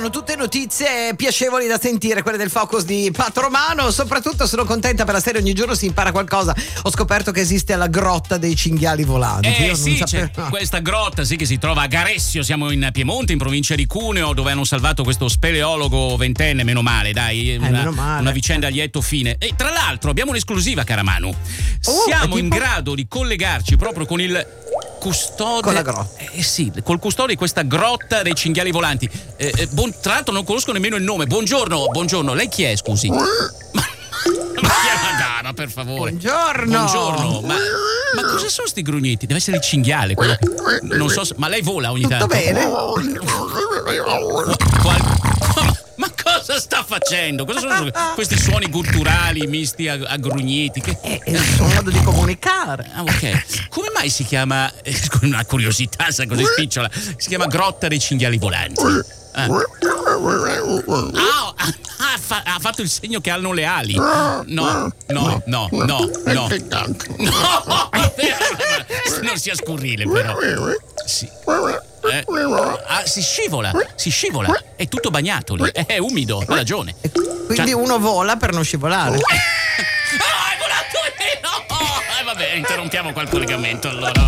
sono tutte notizie piacevoli da sentire, quelle del Focus di Pat Romano. Soprattutto sono contenta per la serie Ogni giorno si impara qualcosa. Ho scoperto che esiste la grotta dei cinghiali volanti. Io sì, non c'è questa grotta che si trova a Garessio, siamo in Piemonte, in provincia di Cuneo, dove hanno salvato questo speleologo ventenne, meno male, dai, una vicenda a lieto fine. E tra l'altro abbiamo un'esclusiva, cara Manu. Siamo in grado di collegarci proprio con il custode, con la grotta. Sì, col custode di questa grotta dei cinghiali volanti. Tra l'altro non conosco nemmeno il nome. Buongiorno, lei chi è, scusi? Ma per favore. Buongiorno. Ma cosa sono sti grugniti? Deve essere il cinghiale, quello che... Non so, ma lei vola ogni tanto. Tutto bene? Ma cosa sta facendo? Cosa sono questi suoni gutturali misti a grugniti? È il suo modo di comunicare. Ok. Come mai si chiama, con una curiosità sa così spicciola, si chiama Grotta dei Cinghiali Volanti? Ha fatto il segno che hanno le ali. No. Non sia scurrile, però. Sì. Si scivola. È tutto bagnato lì. È umido, ha ragione. Quindi uno vola per non scivolare. È volato! No! Vabbè, interrompiamo quel collegamento allora.